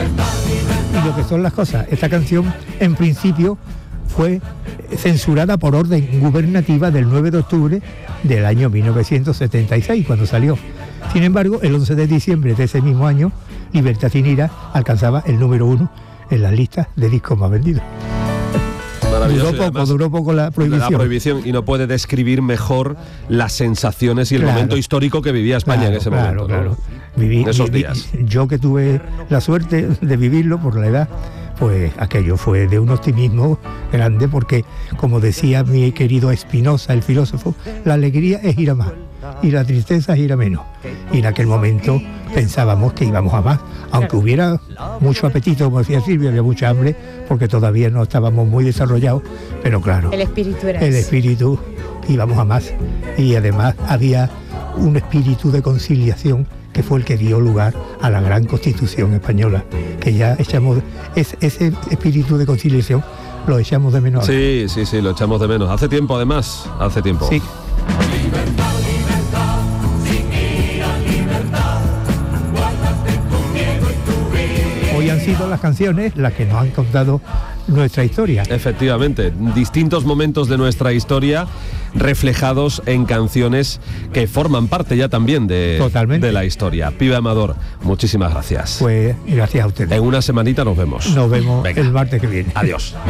Y lo que son las cosas, esta canción en principio fue censurada por orden gubernativa del 9 de octubre del año 1976, cuando salió. Sin embargo, el 11 de diciembre de ese mismo año, Libertad sin ira alcanzaba el número 1 en las listas de discos más vendidos. Duró poco la prohibición. Y no puede describir mejor las sensaciones y el momento histórico que vivía España en ese momento. Claro. Viví esos días. Yo que tuve la suerte de vivirlo por la edad, pues aquello fue de un optimismo grande, porque, como decía mi querido Espinosa, el filósofo, la alegría es ir a más y la tristeza es ir a menos. Y en aquel momento pensábamos que íbamos a más, aunque hubiera mucho apetito, como decía Silvia, había mucha hambre, porque todavía no estábamos muy desarrollados, pero claro, el espíritu íbamos a más, y además había un espíritu de conciliación que fue el que dio lugar a la gran Constitución española, que ya echamos ese espíritu de conciliación, lo echamos de menos. Sí, lo echamos de menos. Hace tiempo, además, Sí. Hoy han sido las canciones las que nos han contado nuestra historia. Efectivamente, distintos momentos de nuestra historia reflejados en canciones que forman parte ya también de la historia. Pibe Amador, muchísimas gracias. Pues gracias a ustedes. En una semanita nos vemos. Nos vemos el martes que viene. Adiós.